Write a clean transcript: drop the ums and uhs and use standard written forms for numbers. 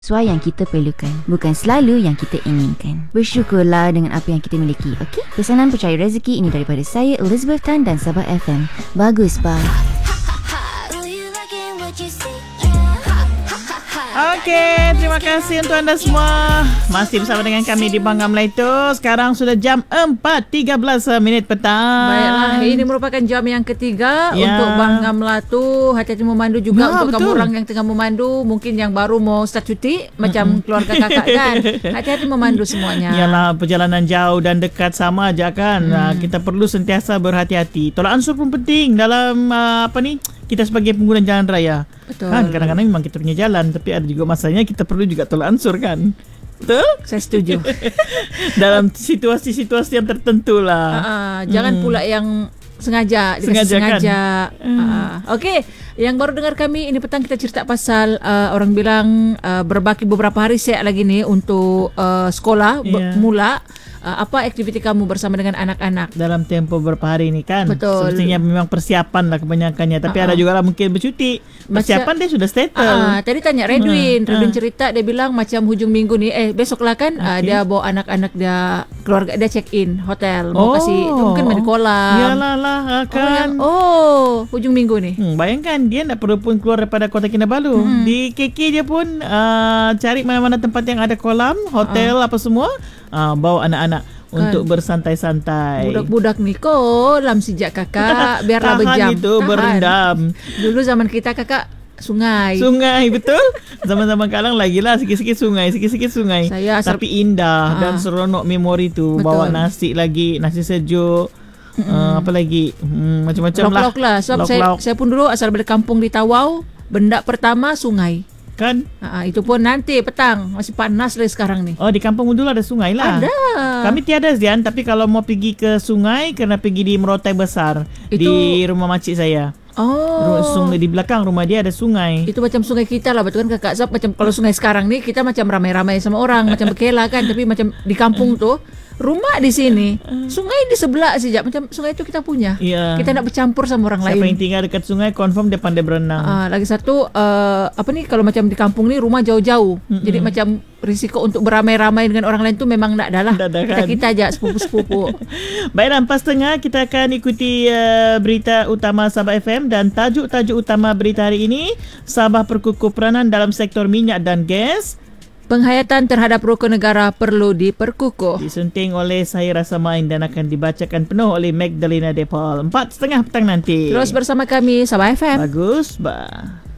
Sesuai yang kita perlukan, bukan selalu yang kita inginkan. Bersyukurlah dengan apa yang kita miliki, okey? Pesanan Percaya Rezeki ini daripada saya, Elizabeth Tan dan Sabah FM. Bagus, Pak. Okey, terima kasih untuk anda semua. Masih bersama dengan kami di Bangga Melayu. Sekarang sudah jam 4.13 petang. Baiklah, ini merupakan jam yang ketiga untuk Bangga Melatu. Hati-hati memandu juga untuk kamu orang yang tengah memandu. Mungkin yang baru mau start cuti, macam keluarga kakak kan. Hati-hati memandu semuanya. Yalah, perjalanan jauh dan dekat sama aja kan. Kita perlu sentiasa berhati-hati. Tolak ansur pun penting dalam kita sebagai pengguna jalan raya. Betul. Kan kadang-kadang memang kita punya jalan, tapi ada juga masanya kita perlu juga tolak ansur kan. Betul? Saya setuju. Dalam situasi-situasi yang tertentu lah. Jangan pula yang sengaja kan? Okey, yang baru dengar kami ini petang kita cerita pasal orang bilang berbaki beberapa hari siap lagi ni untuk sekolah mula. Apa aktiviti kamu bersama dengan anak-anak dalam tempoh beberapa hari ini kan? Betul. Semestinya memang persiapan lah kebanyakannya. Tapi ada juga lah mungkin bercuti. Persiapan dia sudah settle. Tadi tanya Redwin cerita, dia bilang macam hujung minggu ni, besok lah kan, dia bawa anak-anak dia, keluarga dia check in hotel, mau kasih mungkin main di kolam. Yalah lah kan. Hujung minggu ni. Bayangkan dia tak perlu pun keluar daripada Kota Kinabalu. Di KK dia pun cari mana-mana tempat yang ada kolam, hotel apa semua. Bawa anak-anak untuk bersantai-santai. Budak-budak ni kolam sejak kakak. Biarlah berjam. Itu berendam. Dulu zaman kita kakak sungai, betul. Zaman-zaman kalang lagi lah sikit-sikit sungai. Tapi indah dan seronok memori tu. Betul. Bawa nasi lagi, nasi sejuk. Apa lagi? Macam-macam lauk-lauk lah. Sebab saya pun dulu asal dari kampung di Tawau. Benda pertama sungai. Kan? Itu pun nanti petang. Masih panas lagi sekarang ni. Di kampung dulu ada sungai lah. Ada. Kami tiada Zian. Tapi kalau mau pergi ke sungai, kena pergi di Merotai Besar. Di rumah makcik saya. Sungai di belakang rumah dia ada sungai. Itu macam sungai kita lah, betul kan kakak? Sebab macam kalau sungai sekarang ni kita macam ramai-ramai sama orang, macam berkela kan. Tapi macam di kampung tu, rumah di sini, sungai di sebelah saja. Macam sungai itu kita punya. Kita nak bercampur sama orang lain. Siapa yang tinggal dekat sungai confirm dia pandai berenang. Lagi satu kalau macam di kampung ni rumah jauh-jauh. Jadi macam risiko untuk beramai-ramai dengan orang lain tu memang tak ada lah. Kita aja sepupu-sepupu. Baiklah, 4.30 kita akan ikuti berita utama Sabah FM dan tajuk-tajuk utama berita hari ini. Sabah perkukuh peranan dalam sektor minyak dan gas. Penghayatan terhadap rukun negara perlu diperkukuh. Disunting oleh saya Rasa Main dan akan dibacakan penuh oleh Magdalena De Paul. 4.30 petang nanti. Terus bersama kami Sabah FM. Bagus, bah.